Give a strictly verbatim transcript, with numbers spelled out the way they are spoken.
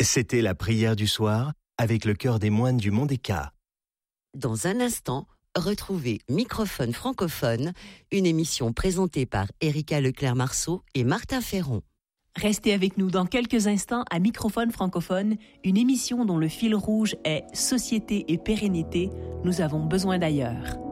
C'était la prière du soir avec le chœur des moines du Mont des Cats. Dans un instant, retrouvez Microphone francophone, une émission présentée par Erika Leclerc-Marceau et Martin Ferron. Restez avec nous dans quelques instants à Microphone francophone, une émission dont le fil rouge est Société et pérennité, nous avons besoin d'ailleurs.